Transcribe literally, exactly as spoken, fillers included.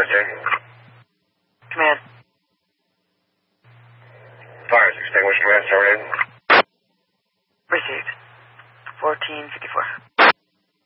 Jay. Command. Fires extinguished, command, sorry. Received. fourteen fifty-four.